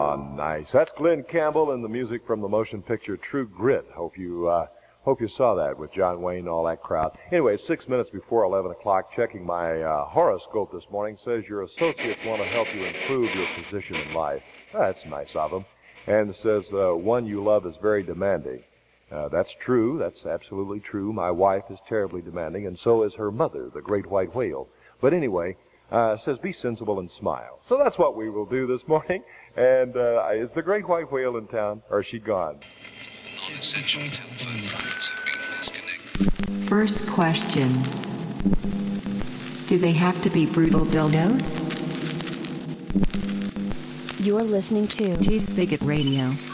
Oh, nice. That's Glenn Campbell and the music from the motion picture True Grit. Hope you saw that with John Wayne and all that crowd. Anyway, 6 minutes before 11 o'clock, checking my horoscope this morning, says your associates want to help you improve your position in life. That's nice of them. And it says one you love is very demanding. That's true. That's absolutely true. My wife is terribly demanding, and so is her mother, the great white whale. But anyway, it says be sensible and smile. So that's what we will do this morning. And is the great white whale in town, or is she gone? Non-essential telephone lines have been disconnected. First question. Do they have to be brutal dildos? You're listening to T-Spigot Radio.